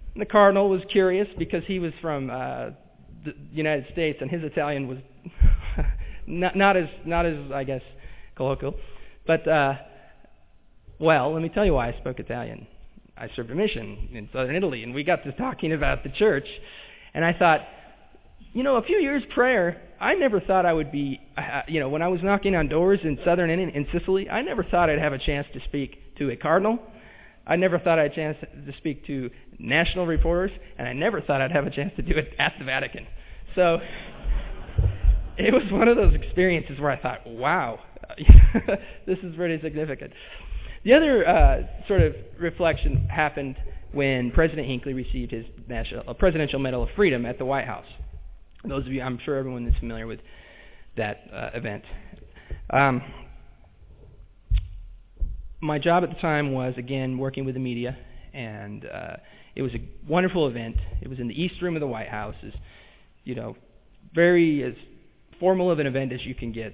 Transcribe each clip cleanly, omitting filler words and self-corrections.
And the cardinal was curious because he was from the United States, and his Italian was not as I guess colloquial. But well, let me tell you why I spoke Italian. I served a mission in southern Italy, and we got to talking about the church, and I thought, a few years prior, I never thought I would be, when I was knocking on doors in southern Italy, in Sicily, I never thought I'd have a chance to speak to a cardinal. I never thought I'd have a chance to speak to national reporters, and I never thought I'd have a chance to do it at the Vatican. So it was one of those experiences where I thought, wow, this is pretty significant. The other sort of reflection happened when President Hinckley received his Presidential Medal of Freedom at the White House. Those of you, I'm sure everyone is familiar with that event. My job at the time was, again, working with the media, and it was a wonderful event. It was in the East Room of the White House. It's, very as formal of an event as you can get.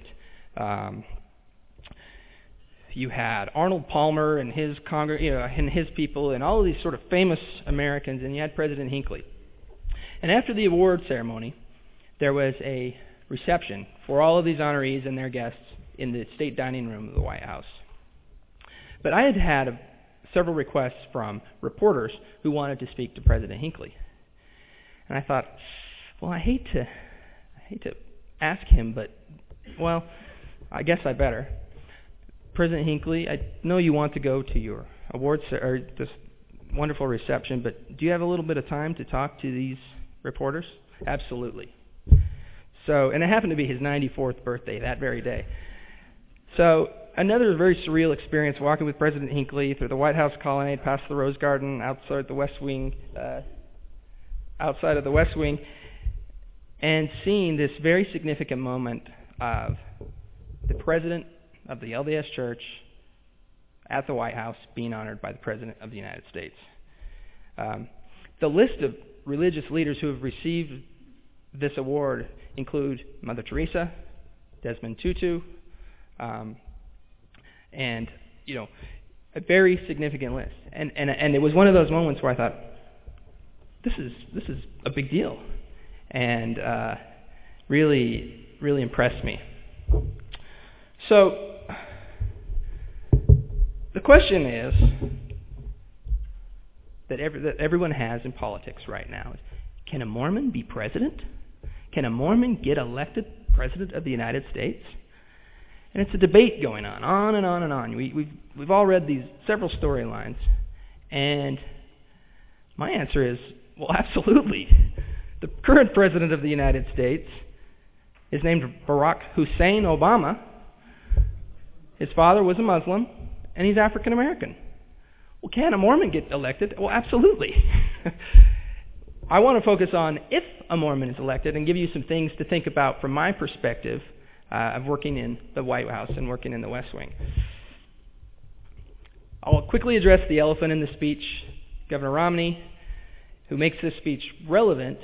You had Arnold Palmer and his and his people, and all of these sort of famous Americans, and you had President Hinckley. And after the award ceremony, there was a reception for all of these honorees and their guests in the state dining room of the White House. But I had had several requests from reporters who wanted to speak to President Hinckley. And I thought, well, I hate to ask him, but, well, I guess I better. President Hinckley, I know you want to go to your awards or this wonderful reception, but do you have a little bit of time to talk to these reporters? Absolutely. So, and it happened to be his 94th birthday that very day. So, another very surreal experience walking with President Hinckley through the White House colonnade, past the Rose Garden, outside the West Wing, and seeing this very significant moment of the President of the LDS Church at the White House being honored by the President of the United States. The list of religious leaders who have received this award include Mother Teresa, Desmond Tutu, and a very significant list. And it was one of those moments where I thought, this is a big deal, and really impressed me. So the question is that everyone has in politics right now is, can a Mormon be president? Can a Mormon get elected president of the United States? And it's a debate going on and on and on. We've all read these several storylines, and my answer is, well, absolutely. The current president of the United States is named Barack Hussein Obama. His father was a Muslim, and he's African American. Well, can a Mormon get elected? Well, absolutely. I want to focus on if a Mormon is elected and give you some things to think about from my perspective of working in the White House and working in the West Wing. I'll quickly address the elephant in the speech, Governor Romney, who makes this speech relevant.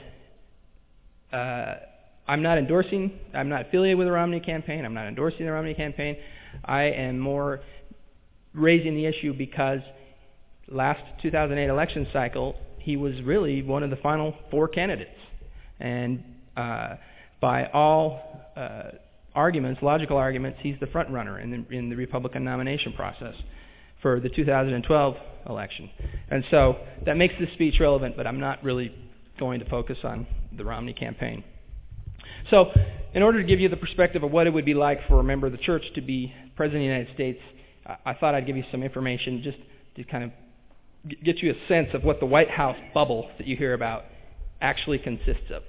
I'm not affiliated with the Romney campaign. I'm not endorsing the Romney campaign. I am more raising the issue because last 2008 election cycle, he was really one of the final four candidates. And by all logical arguments, he's the front runner in the Republican nomination process for the 2012 election. And so that makes this speech relevant, but I'm not really going to focus on the Romney campaign. So in order to give you the perspective of what it would be like for a member of the church to be president of the United States, I thought I'd give you some information just to kind of get you a sense of what the White House bubble that you hear about actually consists of.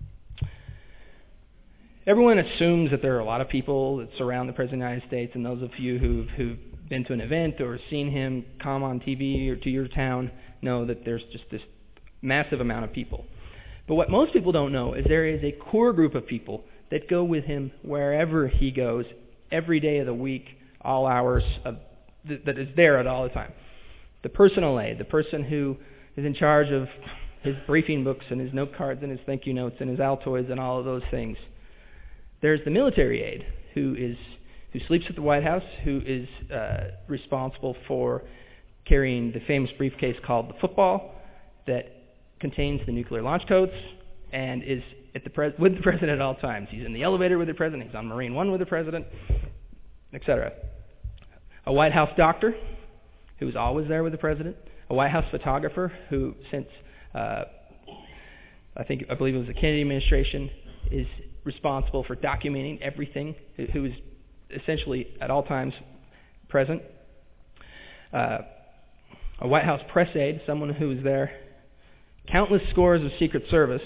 Everyone assumes that there are a lot of people that surround the President of the United States, and those of you who've been to an event or seen him come on TV or to your town know that there's just this massive amount of people. But what most people don't know is there is a core group of people that go with him wherever he goes, every day of the week, all hours, that is there at all the time. The personal aide, the person who is in charge of his briefing books and his note cards and his thank you notes and his Altoids and all of those things. There's the military aide who sleeps at the White House, who is responsible for carrying the famous briefcase called the football that contains the nuclear launch codes and is with the president at all times. He's in the elevator with the president. He's on Marine One with the president, etc. A White House doctor who's always there with the president. A White House photographer who, since I believe it was the Kennedy administration, is responsible for documenting everything, who is essentially at all times present. A White House press aide, someone who is there. Countless scores of Secret Service.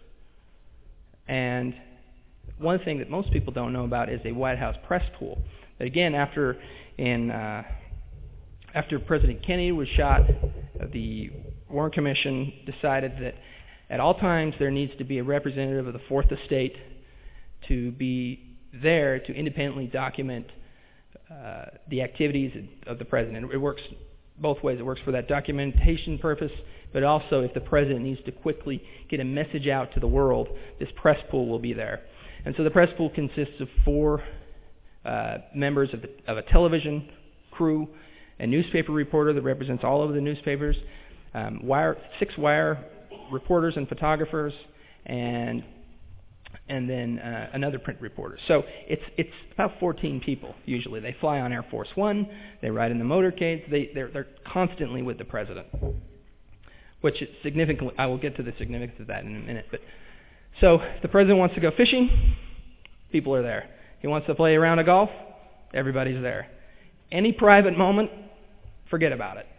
And one thing that most people don't know about is a White House press pool. Again, after President Kennedy was shot, the Warren Commission decided that at all times there needs to be a representative of the Fourth Estate to be there to independently document the activities of the president. It works both ways. It works for that documentation purpose, but also if the president needs to quickly get a message out to the world, this press pool will be there. And so the press pool consists of 4 members of a television crew, a newspaper reporter that represents all of the newspapers, 6 wire reporters and photographers, and then another print reporter. So it's about 14 people usually. They fly on Air Force One. They ride in the motorcades. They're constantly with the president, which is significant. I will get to the significance of that in a minute. But so if the president wants to go fishing, people are there. He wants to play a round of golf, everybody's there. Any private moment, forget about it.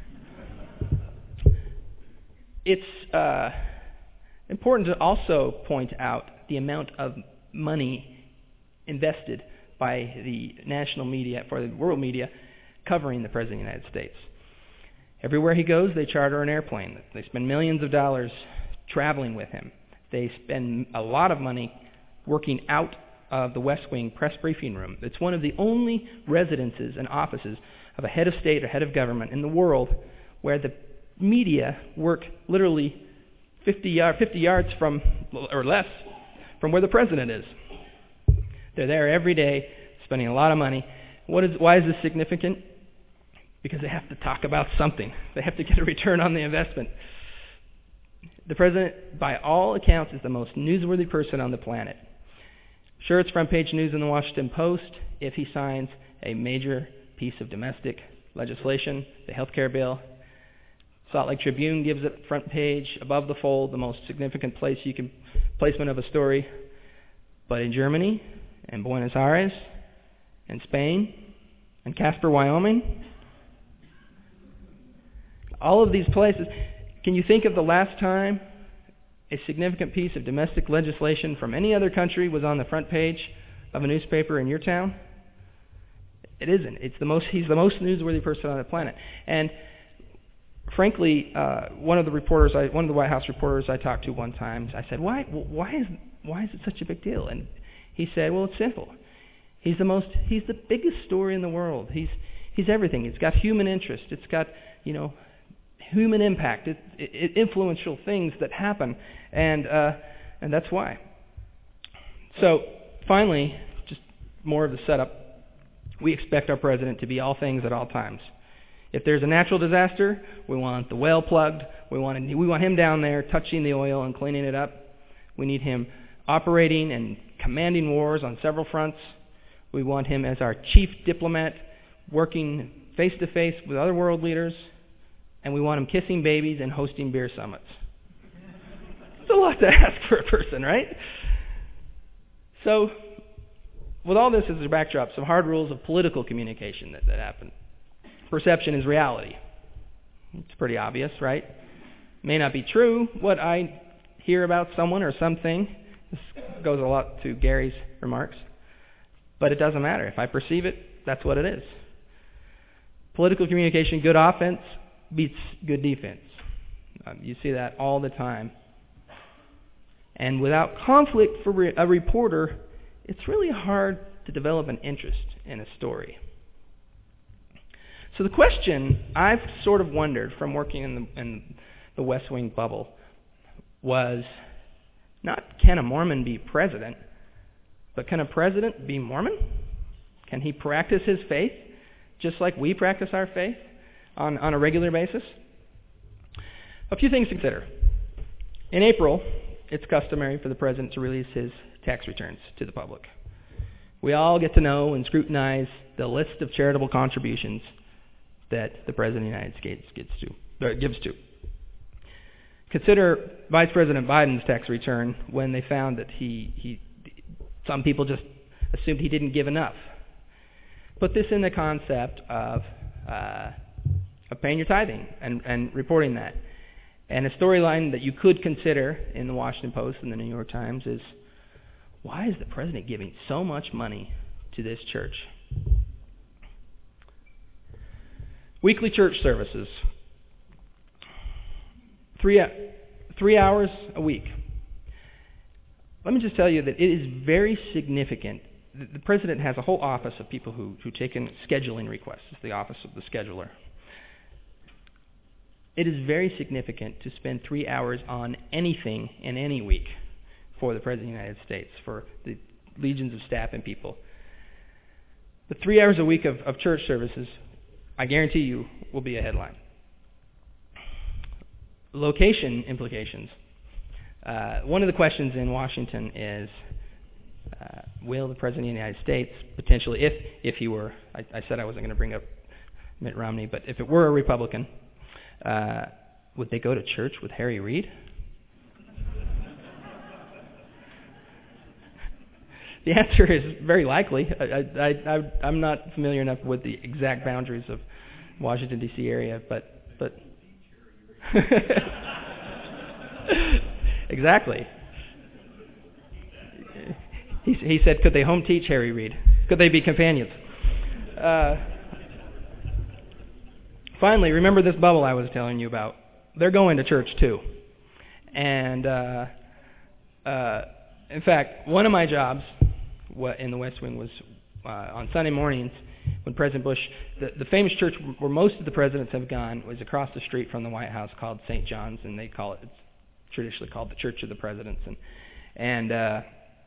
It's important to also point out the amount of money invested by the national media, for the world media, covering the President of the United States. Everywhere he goes, they charter an airplane. They spend millions of dollars traveling with him. They spend a lot of money working out of the West Wing press briefing room. It's one of the only residences and offices of a head of state or head of government in the world where the media work literally 50 yards from, or less, from where the president is. They're there every day, spending a lot of money. Why is this significant? Because they have to talk about something. They have to get a return on the investment. The president, by all accounts, is the most newsworthy person on the planet. Sure, it's front page news in the Washington Post if he signs a major piece of domestic legislation, the health care bill. Salt Lake Tribune gives it front page, above the fold, the most significant placement of a story. But in Germany, and Buenos Aires, and Spain, and Casper, Wyoming, all of these places, can you think of the last time a significant piece of domestic legislation from any other country was on the front page of a newspaper in your town? It isn't. He's the most newsworthy person on the planet. And frankly, one of the White House reporters I talked to one time, I said, why is it such a big deal? And he said, well, it's simple. He's the biggest story in the world. He's everything. It's got human interest. It's got, human impact. It influential things that happen, and that's why. So finally, just more of the setup. We expect our president to be all things at all times. If there's a natural disaster, we want the well plugged. We want him down there touching the oil and cleaning it up. We need him operating and commanding wars on several fronts. We want him as our chief diplomat, working face-to-face with other world leaders. And we want him kissing babies and hosting beer summits. It's a lot to ask for a person, right? So, with all this as a backdrop, some hard rules of political communication that happen. Perception is reality. It's pretty obvious, right? May not be true what I hear about someone or something. This goes a lot to Gary's remarks. But it doesn't matter. If I perceive it, that's what it is. Political communication, good offense beats good defense. You see that all the time. And without conflict for a reporter, it's really hard to develop an interest in a story. So the question I've sort of wondered from working in the West Wing bubble was not, can a Mormon be president, but can a president be Mormon? Can he practice his faith just like we practice our faith on a regular basis? A few things to consider. In April, it's customary for the president to release his tax returns to the public. We all get to know and scrutinize the list of charitable contributions that the President of the United States gives to. Consider Vice President Biden's tax return when they found that some people just assumed he didn't give enough. Put this in the concept of paying your tithing and reporting that. And a storyline that you could consider in the Washington Post and the New York Times is, why is the president giving so much money to this church? Weekly church services. 3 hours a week. Let me just tell you that it is very significant. The president has a whole office of people who take in scheduling requests. It's the office of the scheduler. It is very significant to spend 3 hours on anything in any week for the President of the United States, for the legions of staff and people. The 3 hours a week of church services, I guarantee you, will be a headline. Location implications. One of the questions in Washington is, will the President of the United States potentially, if he were, I said I wasn't going to bring up Mitt Romney, but if it were a Republican, would they go to church with Harry Reid? The answer is very likely. I'm not familiar enough with the exact boundaries of Washington, D.C. area, but exactly. He said, could they home teach Harry Reid? Could they be companions? Finally, remember this bubble I was telling you about. They're going to church too. And in fact, one of my jobs in the West Wing was on Sunday mornings when President Bush, the famous church where most of the presidents have gone was across the street from the White House called St. John's, and it's traditionally called the Church of the Presidents. And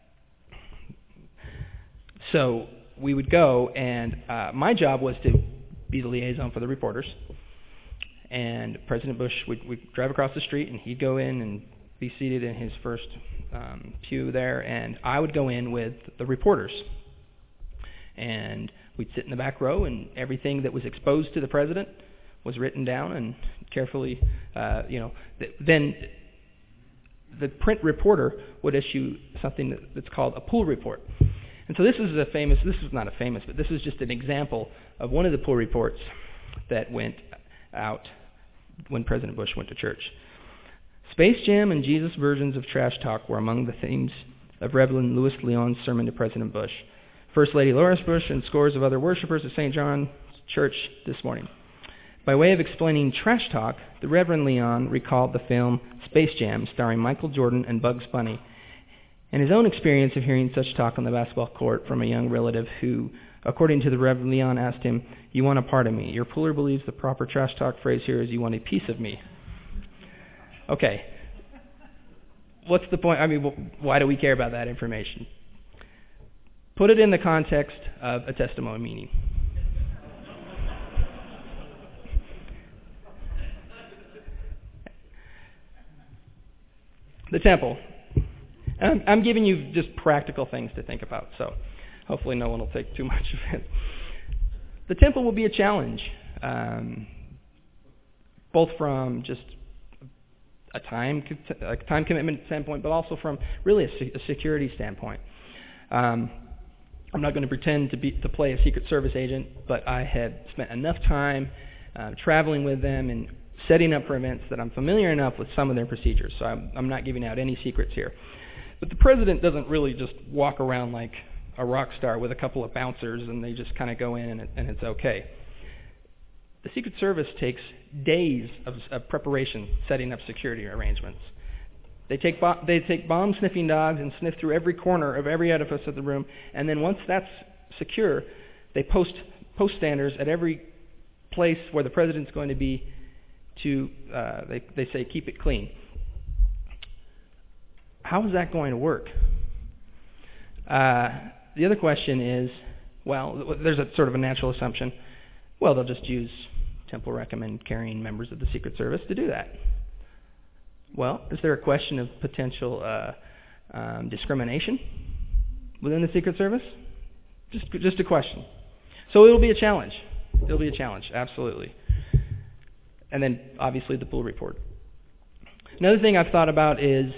so we would go, and my job was to be the liaison for the reporters. And President Bush would drive across the street, and he'd go in and be seated in his first pew there, and I would go in with the reporters. And we'd sit in the back row, and everything that was exposed to the president was written down and carefully, then the print reporter would issue something that's called a pool report. And so this is this is just an example of one of the pool reports that went out when President Bush went to church. Space Jam and Jesus versions of trash talk were among the themes of Reverend Louis Leon's sermon to President Bush. First Lady Lois Bush and scores of other worshipers at St. John's Church this morning. By way of explaining trash talk, the Reverend Leon recalled the film Space Jam starring Michael Jordan and Bugs Bunny, and his own experience of hearing such talk on the basketball court from a young relative who, according to the Reverend Leon, asked him, "You want a part of me? Your pooler believes the proper trash talk phrase here is you want a piece of me." Okay. What's the point? I mean, why do we care about that information? Put it in the context of a testimony meeting. The temple. I'm giving you just practical things to think about, so hopefully no one will take too much of it. The temple will be a challenge, both from just a time commitment standpoint, but also from really a security standpoint. I'm not going to pretend to play a Secret Service agent, but I had spent enough time traveling with them and setting up for events that I'm familiar enough with some of their procedures, so I'm not giving out any secrets here. But the president doesn't really just walk around like a rock star with a couple of bouncers and they just kind of go in and it's okay. The Secret Service takes days of preparation setting up security arrangements. They take bomb-sniffing dogs and sniff through every corner of every edifice of the room, and then once that's secure, they post standers at every place where the president's going to be to, they say, keep it clean. How is that going to work? The other question is, well, there's a sort of a natural assumption. Well, they'll just use temple recommend carrying members of the Secret Service to do that. Well, is there a question of potential discrimination within the Secret Service? Just a question. So it'll be a challenge. It'll be a challenge, absolutely. And then, obviously, the pool report. Another thing I've thought about is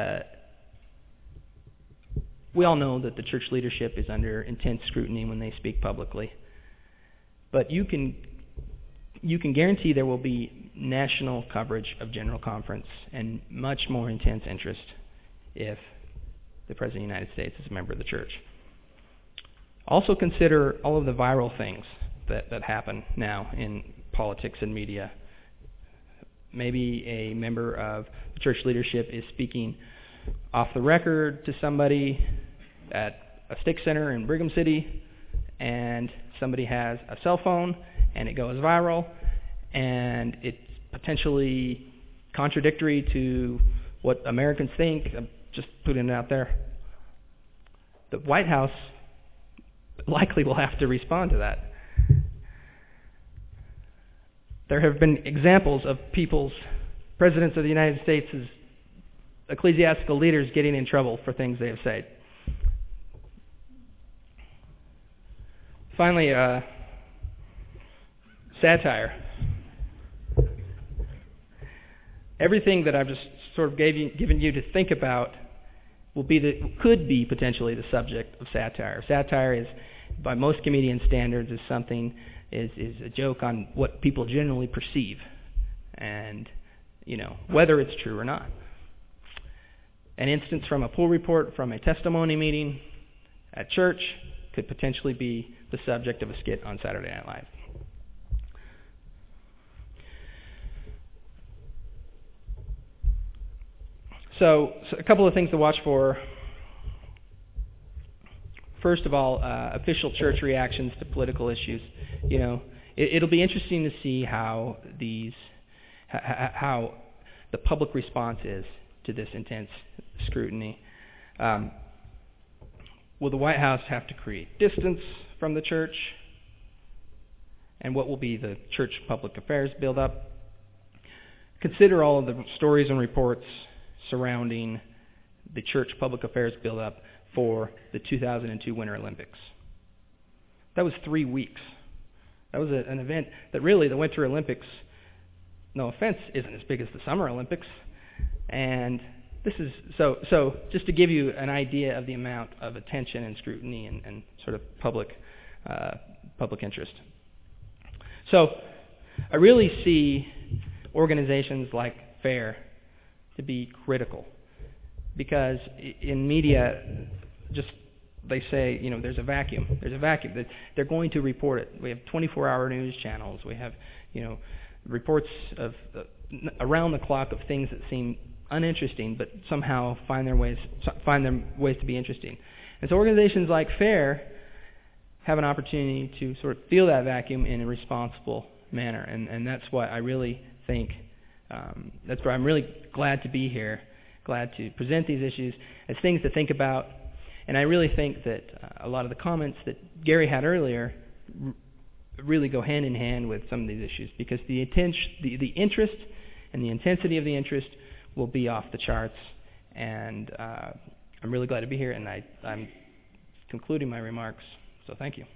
we all know that the church leadership is under intense scrutiny when they speak publicly. But you can guarantee there will be national coverage of General Conference and much more intense interest if the President of the United States is a member of the church. Also consider all of the viral things that happen now in politics and media. Maybe a member of the church leadership is speaking off the record to somebody at a stick center in Brigham City, and somebody has a cell phone, and it goes viral, and it's potentially contradictory to what Americans think. I'm just putting it out there. The White House likely will have to respond to that. There have been examples of presidents of the United States' ecclesiastical leaders getting in trouble for things they have said. Finally, satire. Everything that I've just sort of given you to think about could be potentially the subject of satire. Satire is, by most comedian standards, is a joke on what people generally perceive, and whether it's true or not. An instance from a pool report from a testimony meeting at church could potentially be the subject of a skit on Saturday Night Live. So a couple of things to watch for. First of all, official church reactions to political issues. It'll be interesting to see how the public response is to this intense scrutiny. Will the White House have to create distance from the church? And what will be the church public affairs build-up? Consider all of the stories and reports surrounding the church public affairs build-up for the 2002 Winter Olympics. That was 3 weeks. That was an event that really, the Winter Olympics, no offense, isn't as big as the Summer Olympics. And this is, so just to give you an idea of the amount of attention and scrutiny and sort of public interest. So I really see organizations like FAIR to be critical, because in media, they say, there's a vacuum. There's a vacuum. They're going to report it. We have 24-hour news channels. We have, reports of around the clock of things that seem uninteresting, but somehow find their ways to be interesting. And so organizations like FAIR have an opportunity to sort of fill that vacuum in a responsible manner, and that's what I really think. That's where I'm really glad to be here, glad to present these issues as things to think about. And I really think that a lot of the comments that Gary had earlier really go hand in hand with some of these issues, because the interest and the intensity of the interest will be off the charts. And I'm really glad to be here, and I'm concluding my remarks. So thank you.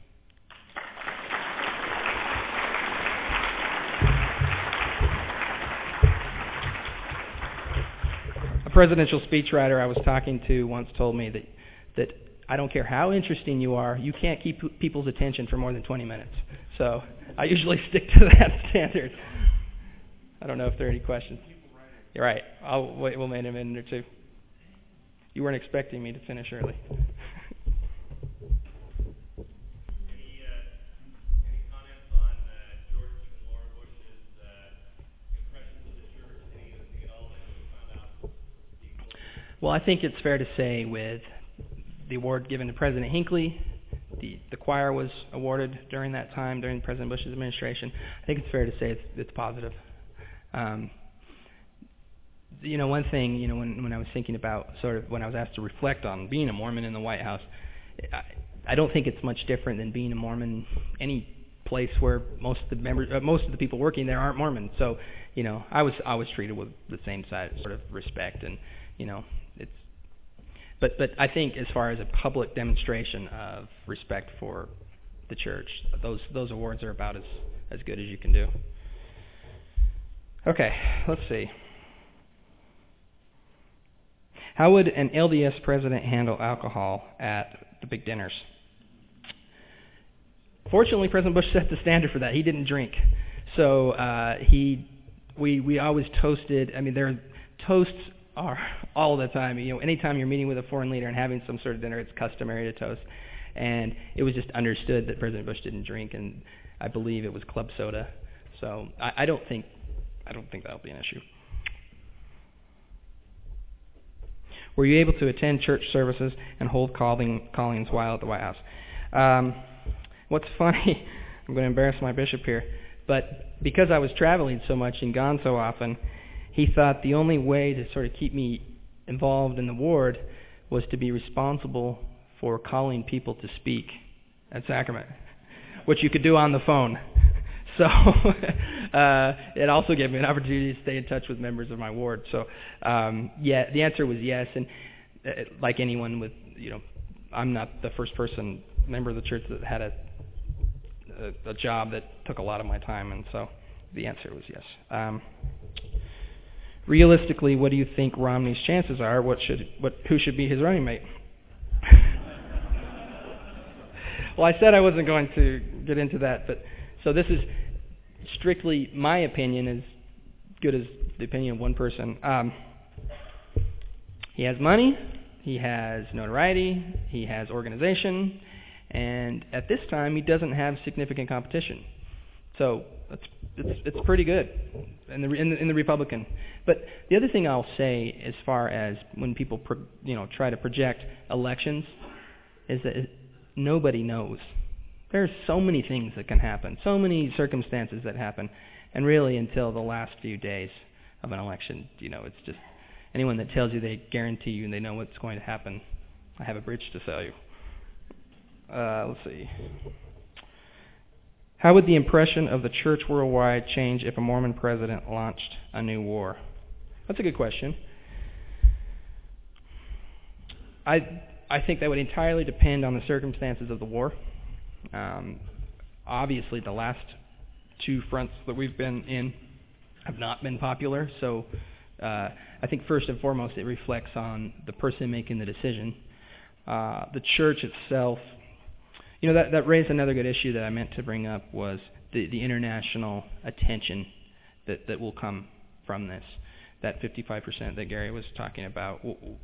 A presidential speechwriter I was talking to once told me that I don't care how interesting you are, you can't keep people's attention for more than 20 minutes. So I usually stick to that standard. I don't know if there are any questions. You're right. We'll wait a minute or two. You weren't expecting me to finish early. Any comments on George and Laura Bush's impressions of the church? Anything at all that you found out? Well, I think it's fair to say with the award given to President Hinckley, the choir was awarded during that time, during President Bush's administration. I think it's fair to say it's positive. One thing, when I was thinking about when I was asked to reflect on being a Mormon in the White House, I don't think it's much different than being a Mormon any place where most of the people working there aren't Mormon. So, I was always treated with the same sort of respect, and it's. But I think as far as a public demonstration of respect for the church, those awards are about as good as you can do. Okay, let's see. How would an LDS president handle alcohol at the big dinners? Fortunately, President Bush set the standard for that. He didn't drink. So we always toasted. I mean, their toasts are all the time. Anytime you're meeting with a foreign leader and having some sort of dinner, it's customary to toast. And it was just understood that President Bush didn't drink, and I believe it was club soda. So I don't think that'll be an issue. Were you able to attend church services and hold callings while at the White House? What's funny, I'm going to embarrass my bishop here, but because I was traveling so much and gone so often, he thought the only way to sort of keep me involved in the ward was to be responsible for calling people to speak at sacrament, which you could do on the phone. So it also gave me an opportunity to stay in touch with members of my ward. So yeah, the answer was yes. And like anyone with, I'm not the first member of the church that had a job that took a lot of my time, and so the answer was yes. Realistically, what do you think Romney's chances are? Who should be his running mate? Well, I said I wasn't going to get into that, but so this is strictly my opinion, as good as the opinion of one person. He has money, he has notoriety, he has organization, and at this time he doesn't have significant competition. So it's pretty good in the Republican. But the other thing I'll say, as far as when people try to project elections, is that nobody knows. There's so many things that can happen, so many circumstances that happen, and really until the last few days of an election, it's just anyone that tells you they guarantee you and they know what's going to happen, I have a bridge to sell you. Let's see. How would the impression of the church worldwide change if a Mormon president launched a new war? That's a good question. I think that would entirely depend on the circumstances of the war. Obviously, the last two fronts that we've been in have not been popular, so I think first and foremost it reflects on the person making the decision. The church itself, that raised another good issue that I meant to bring up, was the international attention that will come from this. That 55% that Gary was talking about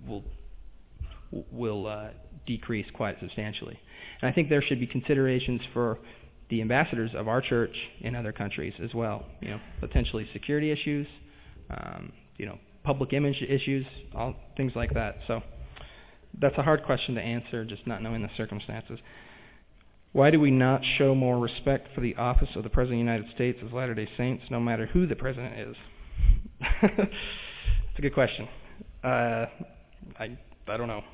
will decrease quite substantially. And I think there should be considerations for the ambassadors of our church in other countries as well. Potentially security issues, public image issues, all things like that. So that's a hard question to answer, just not knowing the circumstances. Why do we not show more respect for the office of the President of the United States as Latter-day Saints, no matter who the President is? It's a good question. I don't know.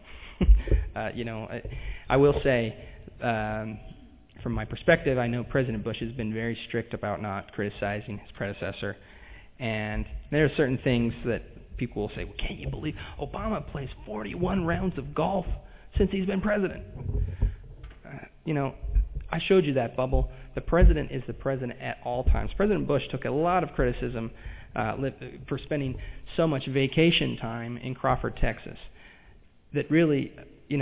I will say, from my perspective, I know President Bush has been very strict about not criticizing his predecessor, and there are certain things that people will say, well, can't you believe Obama plays 41 rounds of golf since he's been president? I showed you that bubble. The president is the president at all times. President Bush took a lot of criticism for spending so much vacation time in Crawford, Texas, that really,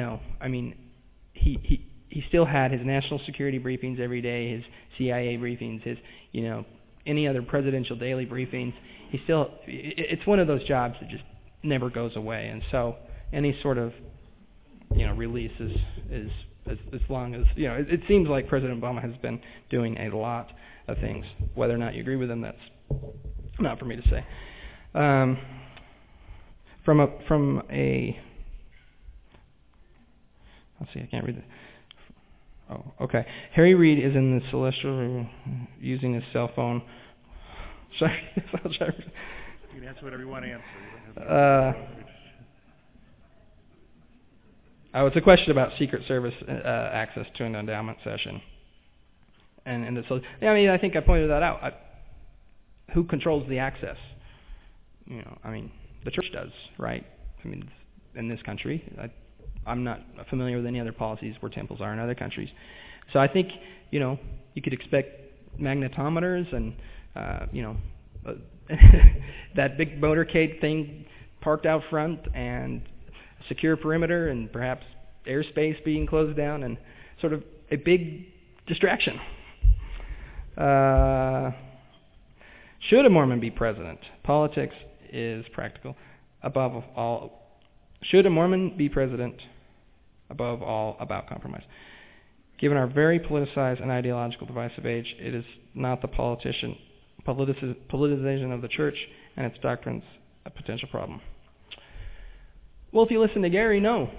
he still had his national security briefings every day, his CIA briefings, his, any other presidential daily briefings. It's one of those jobs that just never goes away, and so any sort of, release is as long as, it seems like President Obama has been doing a lot of things. Whether or not you agree with him, that's not for me to say. Let's see, I can't read it. Oh, okay. Harry Reid is in the celestial using his cell phone. You can answer whatever you want to answer. It's a question about Secret Service access to an endowment session. And so, I mean, I think I pointed that out. Who controls the access? I mean, the church does, right? I mean, in this country, I'm not familiar with any other policies where temples are in other countries. So I think, you could expect magnetometers and, that big motorcade thing parked out front and a secure perimeter and perhaps airspace being closed down and sort of a big distraction. Should a Mormon be president? Politics is practical. Above all, should a Mormon be president? Above all, about compromise. Given our very politicized and ideological divisive age, it is not the politicization of the church and its doctrines a potential problem. Well, if you listen to Gary, no.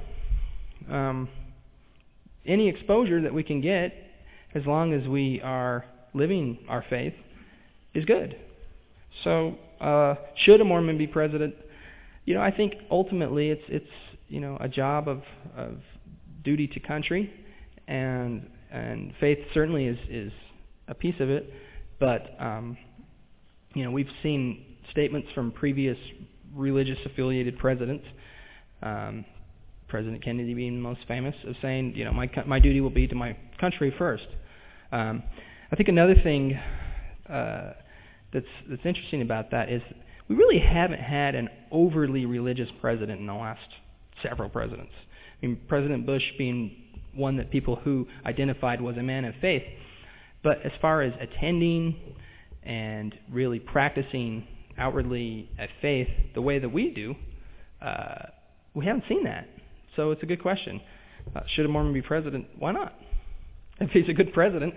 Any exposure that we can get, as long as we are living our faith, is good. So, should a Mormon be president? I think ultimately it's a job of duty to country, and faith certainly is a piece of it. But we've seen statements from previous religious affiliated presidents, President Kennedy being the most famous, of saying, my duty will be to my country first. I think another thing that's interesting about that is we really haven't had an overly religious president in the last several presidents. I mean, President Bush being one that people who identified was a man of faith. But as far as attending and really practicing outwardly a faith the way that we do, we haven't seen that. So it's a good question. Should a Mormon be president? Why not? If he's a good president.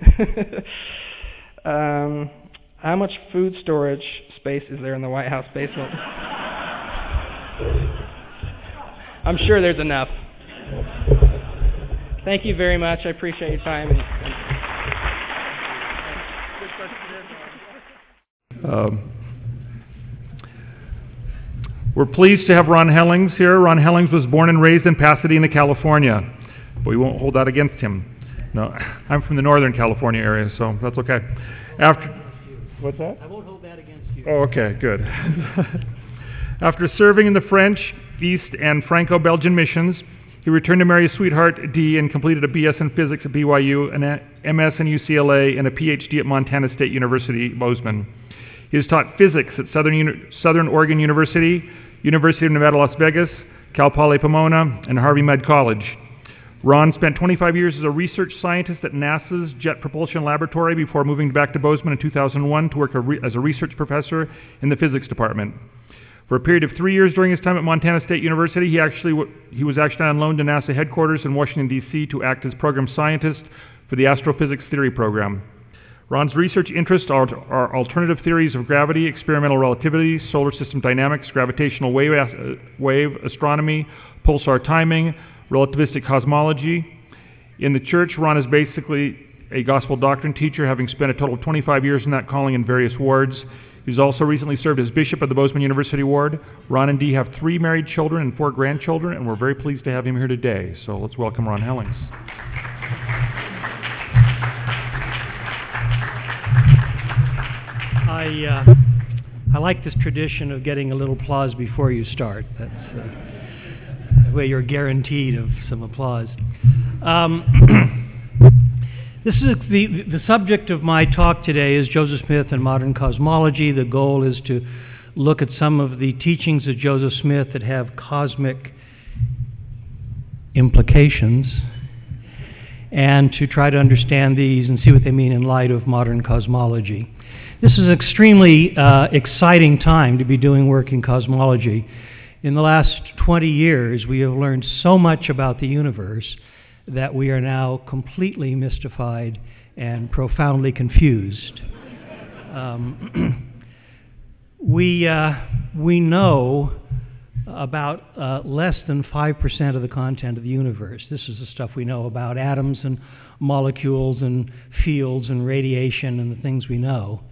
How much food storage space is there in the White House basement? I'm sure there's enough. Thank you very much. I appreciate your time. We're pleased to have Ron Hellings here. Ron Hellings was born and raised in Pasadena, California, but we won't hold that against him. No, I'm from the Northern California area, so that's okay. What's that? I won't hold that against you. Oh, okay, good. After serving in the French, East, and Franco-Belgian missions, he returned to marry his sweetheart, Dee, and completed a BS in physics at BYU, an MS in UCLA, and a PhD at Montana State University, Bozeman. He has taught physics at Southern Oregon University, University of Nevada, Las Vegas, Cal Poly Pomona, and Harvey Mudd College. Ron spent 25 years as a research scientist at NASA's Jet Propulsion Laboratory before moving back to Bozeman in 2001 to work as a research professor in the physics department. For a period of 3 years during his time at Montana State University, he was actually on loan to NASA headquarters in Washington, D.C. to act as program scientist for the astrophysics theory program. Ron's research interests are alternative theories of gravity, experimental relativity, solar system dynamics, gravitational wave astronomy, pulsar timing, relativistic cosmology. In the church, Ron is basically a gospel doctrine teacher, having spent a total of 25 years in that calling in various wards. He's also recently served as bishop of the Bozeman University Ward. Ron and Dee have 3 married children and 4 grandchildren, and we're very pleased to have him here today. So let's welcome Ron Hellings. I like this tradition of getting a little applause before you start. That's the way you're guaranteed of some applause. This is the subject of my talk today is Joseph Smith and modern cosmology. The goal is to look at some of the teachings of Joseph Smith that have cosmic implications and to try to understand these and see what they mean in light of modern cosmology. This is an extremely exciting time to be doing work in cosmology. In the last 20 years, we have learned so much about the universe that we are now completely mystified and profoundly confused. We know about less than 5% of the content of the universe. This is the stuff we know about atoms and molecules and fields and radiation and the things we know.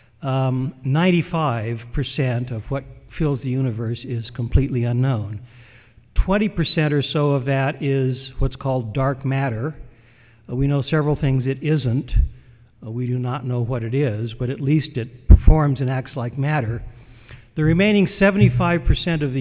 95% of what fills the universe is completely unknown. 20% or so of that is what's called dark matter. We know several things it isn't. We do not know what it is, but at least it performs and acts like matter. The remaining 75% of the